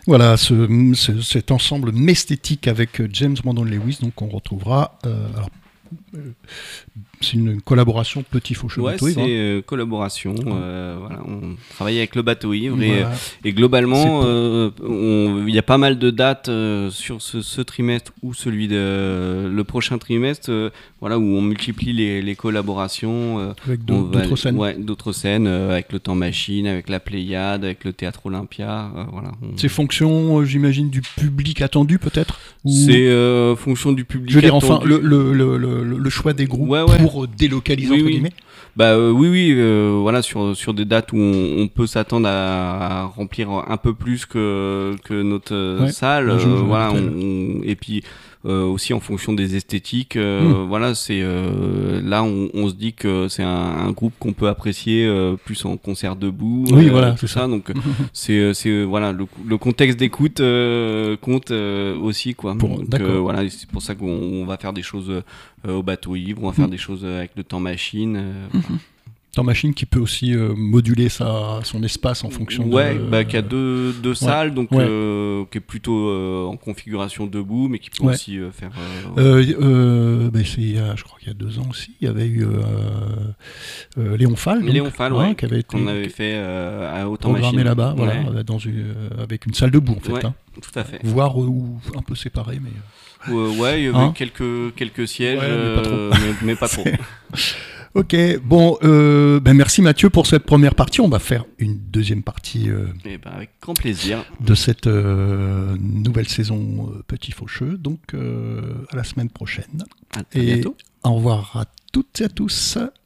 Voilà, cet ensemble mesthétique avec James Brandon Lewis, donc on retrouvera. C'est une collaboration Petit Faucheux Bateau Ivre. C'est collaboration. Voilà, on travaille avec le Bateau Ivre Voilà. et globalement, il y a pas mal de dates sur ce trimestre ou celui de le prochain trimestre, voilà, où on multiplie les collaborations Avec d'autres scènes. Ouais, d'autres scènes avec le Temps Machine, avec la Pléiade, avec le Théâtre Olympia. Voilà. C'est fonction, j'imagine, du public attendu peut-être. C'est fonction du public. Je veux dire, attendu. enfin, le choix des groupes pour délocaliser entre guillemets. Oui, voilà, sur des dates où on peut s'attendre à remplir un peu plus que notre salle, voilà, et puis aussi en fonction des esthétiques, voilà, c'est là on se dit que c'est un groupe qu'on peut apprécier plus en concert debout, voilà, tout ça, donc c'est voilà, le contexte d'écoute compte aussi, quoi. Donc voilà, c'est pour ça qu'on va faire des choses au Bateau Ivre, on va faire des choses avec le Temps Machine. Temps Machine qui peut aussi moduler son espace en fonction qui a deux salles, donc qui est plutôt en configuration debout, mais qui peut aussi faire. Je crois qu'il y a 2 ans aussi, il y avait eu Léon Fall. Qu'on avait fait à Autant Machine. là-bas, voilà, avec une salle debout en fait. Tout à fait. Voire un peu séparé, mais. Il y avait quelques sièges, mais pas trop. Ok, bon, merci Mathieu pour cette première partie. On va faire une deuxième partie avec grand plaisir de cette nouvelle saison Petit Faucheux. Donc à la semaine prochaine. À bientôt. Au revoir à toutes et à tous.